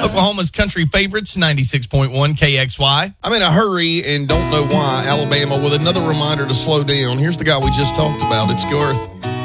Oklahoma's country favorites, 96.1 KXY. I'm in a hurry and don't know why. Alabama with another reminder to slow down. Here's the guy we just talked about. It's Garth.